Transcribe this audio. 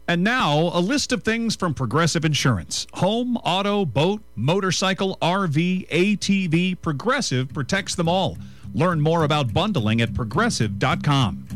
And now, a list of things from Progressive Insurance. Home, auto, boat, motorcycle, RV, ATV, Progressive protects them all. Learn more about bundling at progressive.com.